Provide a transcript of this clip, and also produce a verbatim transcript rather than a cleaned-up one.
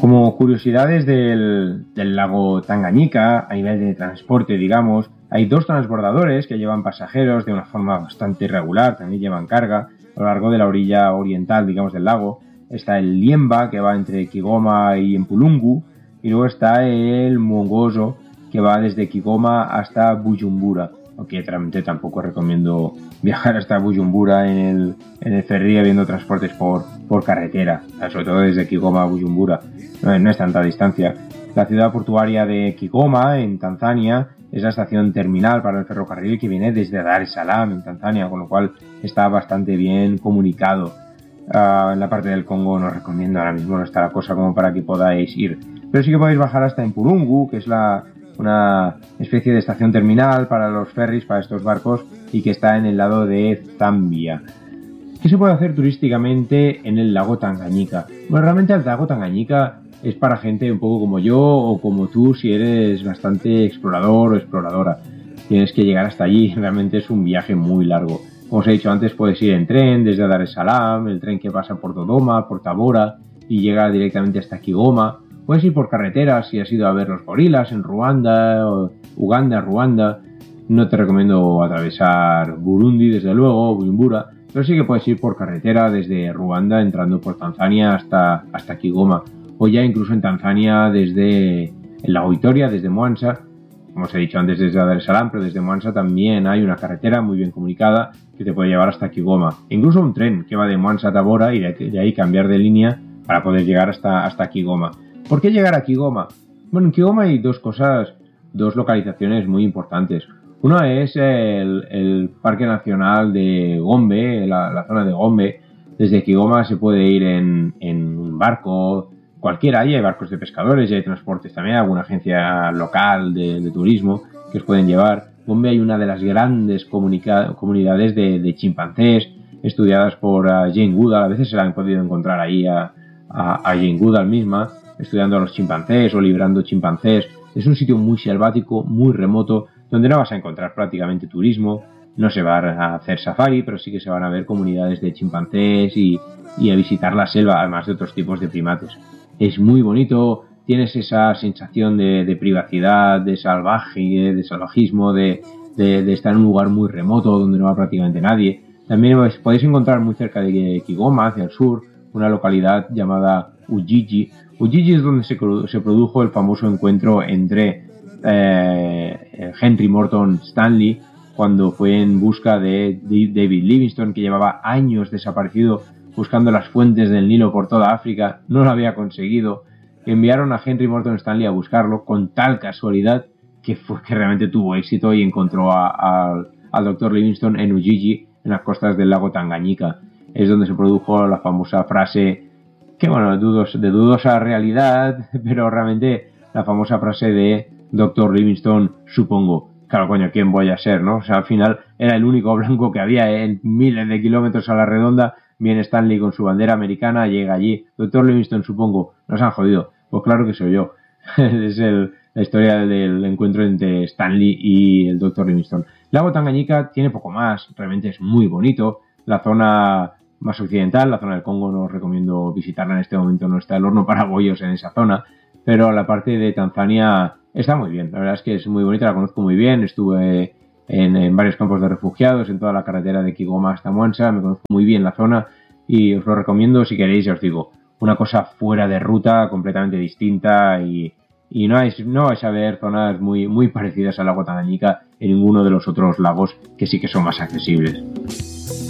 Como curiosidades del, del lago Tangañika, a nivel de transporte, digamos, hay dos transbordadores que llevan pasajeros de una forma bastante irregular, también llevan carga a lo largo de la orilla oriental, digamos, del lago. Está el Liemba, que va entre Kigoma y Empulungu, y luego está el Mwongozo, que va desde Kigoma hasta Bujumbura, aunque realmente tampoco recomiendo viajar hasta Bujumbura en el, en el ferry habiendo transportes por, por carretera, sobre todo desde Kigoma a Bujumbura, no, no es tanta distancia. La ciudad portuaria de Kigoma, en Tanzania, es la estación terminal para el ferrocarril que viene desde Dar es Salaam, en Tanzania, con lo cual está bastante bien comunicado. Uh, en la parte del Congo no os recomiendo, ahora mismo no está la cosa como para que podáis ir, pero sí que podéis bajar hasta Empulungu, que es la una especie de estación terminal para los ferries, para estos barcos, y que está en el lado de Zambia. ¿Qué se puede hacer turísticamente en el lago Tangañika? Bueno, realmente el lago Tangañika es para gente un poco como yo o como tú, si eres bastante explorador o exploradora. Tienes que llegar hasta allí, realmente es un viaje muy largo. Como os he dicho antes, puedes ir en tren desde Dar es Salaam, el tren que pasa por Dodoma, por Tabora y llega directamente hasta Kigoma. Puedes ir por carretera si has ido a ver los gorilas en Ruanda, Uganda, Ruanda. No te recomiendo atravesar Burundi, desde luego, Bujumbura, pero sí que puedes ir por carretera desde Ruanda, entrando por Tanzania hasta, hasta Kigoma. O ya incluso en Tanzania desde el lago Victoria, desde Mwanza. Como os he dicho antes, desde Dar es Salaam, pero desde Mwanza también hay una carretera muy bien comunicada que te puede llevar hasta Kigoma. Incluso un tren que va de Mwanza a Tabora y de ahí cambiar de línea para poder llegar hasta, hasta Kigoma. ¿Por qué llegar a Kigoma? Bueno, en Kigoma hay dos cosas, dos localizaciones muy importantes. Una es el, el Parque Nacional de Gombe, la, la zona de Gombe. Desde Kigoma se puede ir en, en un barco, cualquiera. Ahí hay barcos de pescadores y hay transportes también, alguna agencia local de, de turismo que os pueden llevar. Gombe hay una de las grandes comunidades de, de chimpancés estudiadas por uh, Jane Goodall. A veces se la han podido encontrar ahí a, a, a Jane Goodall misma, estudiando a los chimpancés o librando chimpancés. Es un sitio muy selvático, muy remoto, donde no vas a encontrar prácticamente turismo. No se va a hacer safari, pero sí que se van a ver comunidades de chimpancés y, y a visitar la selva, además de otros tipos de primates. Es muy bonito, tienes esa sensación de, de privacidad, de salvaje, de salvajismo, de, de, de estar en un lugar muy remoto donde no va prácticamente nadie. También podéis encontrar muy cerca de Kigoma, hacia el sur, una localidad llamada Ujiji. Ujiji es donde se, se produjo el famoso encuentro entre eh, Henry Morton Stanley, cuando fue en busca de David Livingstone, que llevaba años desaparecido buscando las fuentes del Nilo por toda África, no lo había conseguido. Enviaron a Henry Morton Stanley a buscarlo con tal casualidad que fue que realmente tuvo éxito y encontró a, a, al doctor Livingstone en Ujiji, en las costas del lago Tangañika. Es donde se produjo la famosa frase, que bueno, dudos, de dudosa realidad, pero realmente la famosa frase de doctor Livingstone, supongo. Claro, coño, ¿quién voy a ser, no? O sea, al final era el único blanco que había en miles de kilómetros a la redonda. Viene Stanley con su bandera americana, llega allí. Doctor Livingstone, supongo. Nos han jodido. Pues claro que soy yo. Es el, la historia del encuentro entre Stanley y el doctor Livingstone. El lago Tangañika tiene poco más. Realmente es muy bonito. La zona más occidental, la zona del Congo, no os recomiendo visitarla en este momento. No está el horno para bollos en esa zona. Pero la parte de Tanzania está muy bien. La verdad es que es muy bonita, la conozco muy bien. Estuve en, en varios campos de refugiados, en toda la carretera de Kigoma hasta Mwanza. Me conozco muy bien la zona y os lo recomiendo si queréis. Ya os digo, una cosa fuera de ruta, completamente distinta, y, y no vais, no vais a ver zonas muy, muy parecidas al lago Tangañika en ninguno de los otros lagos que sí que son más accesibles.